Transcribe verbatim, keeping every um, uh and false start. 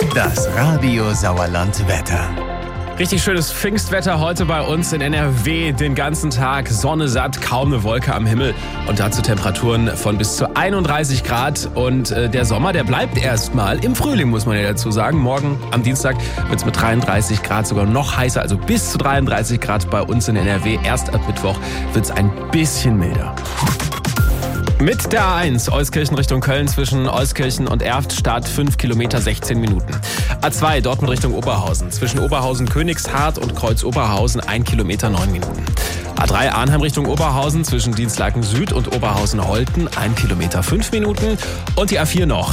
Das Radio Sauerland Wetter. Richtig schönes Pfingstwetter heute bei uns in N R W. Den ganzen Tag Sonne satt, kaum eine Wolke am Himmel. Und dazu Temperaturen von bis zu einunddreißig Grad. Und äh, der Sommer, der bleibt erstmal im Frühling, muss man ja dazu sagen. Morgen am Dienstag wird es mit dreiunddreißig Grad sogar noch heißer. Also bis zu dreiunddreißig Grad bei uns in N R W. Erst ab Mittwoch wird es ein bisschen milder. Mit der A eins, Euskirchen Richtung Köln zwischen Euskirchen und Erft, Start fünf Kilometer, sechzehn Minuten. A zwei, Dortmund Richtung Oberhausen, zwischen Oberhausen Königshardt und Kreuz Oberhausen, ein Kilometer, neun Minuten. A drei, Arnheim Richtung Oberhausen, zwischen Dienstlaken Süd und Oberhausen Holten, ein Kilometer, fünf Minuten. Und die A vier noch,